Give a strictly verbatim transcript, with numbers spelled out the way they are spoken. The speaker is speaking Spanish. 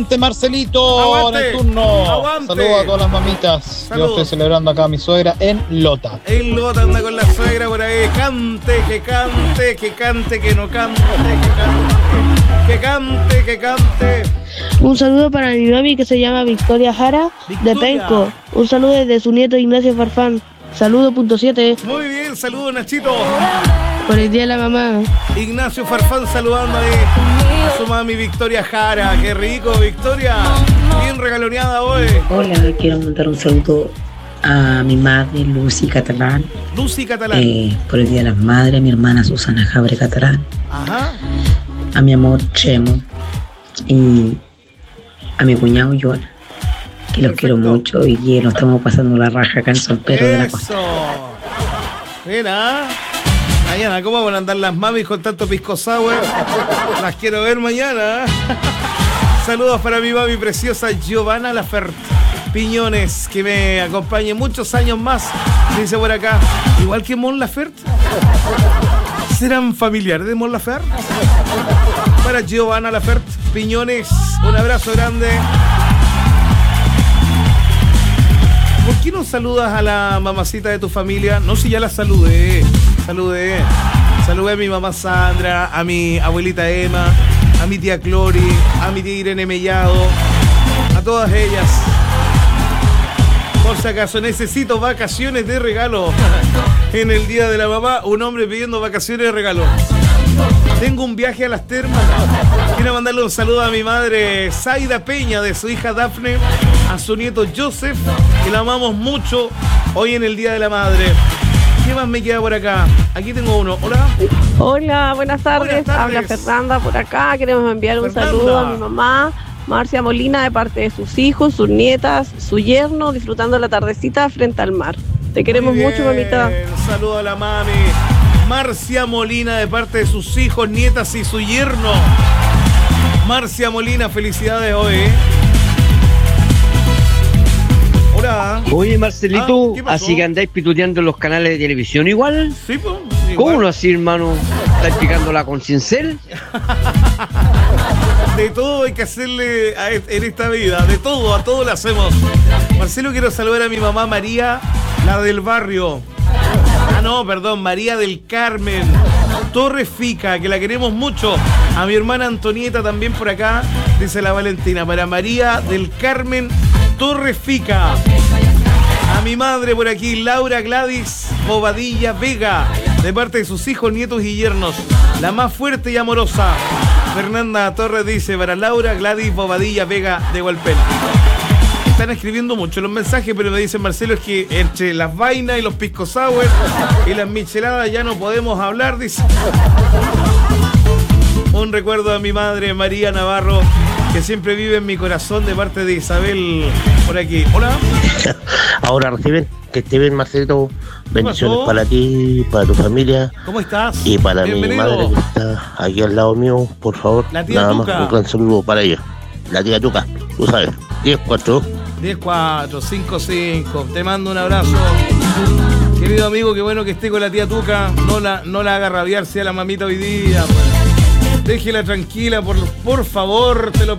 Marcelito, Aguante. en el turno. Aguante. Saludos a todas las mamitas. Saludos. Yo estoy celebrando acá a mi suegra en Lota. El Lota anda con la suegra por ahí. Cante, que cante, que cante, que no cante, que cante, que cante, que cante. Un saludo para mi mami que se llama Victoria Jara Victoria. de Penco. Un saludo desde su nieto Ignacio Farfán. Saludo punto siete Muy bien, saludos Nachito. por el día de la mamá. Ignacio Farfán saludando ahí a su mami Victoria Jara. Qué rico, Victoria. Bien regaloneada hoy. Hola, quiero mandar un saludo a mi madre Lucy Catalán, Lucy Catalán. eh, por el Día de las Madres, a mi hermana Susana Jabre Catalán, Ajá. a mi amor Chemo y a mi cuñado Joana, que los quiero Perfecto. mucho y que nos estamos pasando la raja acá en San Pedro de la Costa. Eso. Mira. Mañana, ¿cómo van a andar las mamis con tanto pisco sour? Las quiero ver mañana. Saludos para mi mami preciosa Giovanna Lafert Piñones, que me acompañe muchos años más, dice por acá. Igual que Mon Lafert. ¿Serán familiares de Mon Lafert? Para Giovanna Lafert Piñones, un abrazo grande. ¿Por qué no saludas a la mamacita de tu familia? No, si ya la saludé. Saludé. Saludé a mi mamá Sandra, a mi abuelita Emma, a mi tía Clori, a mi tía Irene Mellado, a todas ellas. Por si acaso necesito vacaciones de regalo. En el día de la mamá, un hombre pidiendo vacaciones de regalo. Tengo un viaje a las termas. Quiero mandarle un saludo a mi madre Zaida Peña, de su hija Dafne, a su nieto Joseph, que la amamos mucho hoy en el Día de la Madre. ¿Qué más me queda por acá? Aquí tengo uno. Hola. Hola, buenas tardes. Buenas tardes. Habla Fernanda por acá. Queremos enviar un Fernanda. saludo a mi mamá, Marcia Molina, de parte de sus hijos, sus nietas, su yerno, disfrutando la tardecita frente al mar. Te queremos Muy mucho, bien. mamita. Un saludo a la mami Marcia Molina, de parte de sus hijos, nietas y su yerno. Marcia Molina, felicidades hoy, ¿eh? Hola. Oye, Marcelito, Ah, ¿qué pasó? así que andáis pituteando en los canales de televisión igual. Sí, pues. ¿Cómo igual. lo así, hermano? ¿Estáis picándola con cincel? De todo hay que hacerle a est- en esta vida, de todo, a todo le hacemos. Marcelo, quiero saludar a mi mamá María, la del barrio. Ah, no, perdón, María del Carmen Torres Fica, que la queremos mucho. A mi hermana Antonieta también por acá, dice la Valentina. Para María del Carmen Torres Fica. A mi madre por aquí, Laura Gladys Bobadilla Vega, de parte de sus hijos, nietos y yernos. La más fuerte y amorosa. Fernanda Torres dice para Laura Gladys Bobadilla Vega de Hualpén. Están escribiendo mucho los mensajes, pero me dicen, Marcelo, es que entre las vainas y los pisco sour y las micheladas ya no podemos hablar, dice. Un recuerdo a mi madre María Navarro, que siempre vive en mi corazón, de parte de Isabel por aquí. Hola. Ahora reciben, que esté bien, Marcelito. Bendiciones pasó? para ti, para tu familia ¿Cómo estás? y para mi Bienvenido. madre que está aquí al lado mío, por favor. La tía Nada Tuca. más un gran saludo para ella. La tía Tuca, tú sabes, diez cuatro. diez cuatro cinco cinco. Te mando un abrazo. Querido amigo, qué bueno que esté con la tía Tuca. No la, no la haga rabiarse a la mamita hoy día. Déjela tranquila, por, por favor, te lo pido.